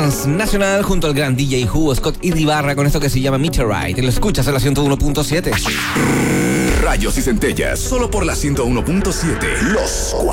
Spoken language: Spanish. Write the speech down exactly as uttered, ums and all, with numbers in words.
transnacional junto al gran D J Hugo, Scott y Ibarra con esto que se llama Meteorite. Y lo escuchas en la ciento uno punto siete. Rayos y centellas, solo por la ciento uno punto siete. Los